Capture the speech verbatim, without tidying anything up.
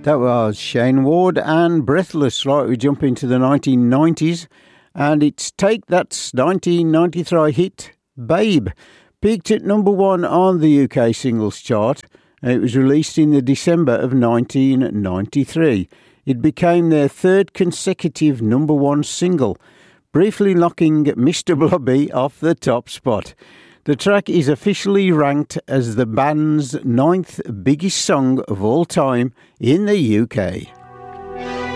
That was Shane Ward and Breathless. Right, we jump into the nineteen nineties, and it's Take That's nineteen ninety-three hit Babe. Peaked at number one on the U K singles chart. It was released in the December of nineteen ninety-three. It became their third consecutive number one single, briefly knocking Mister Blobby off the top spot. The track is officially ranked as the band's ninth biggest song of all time in the U K.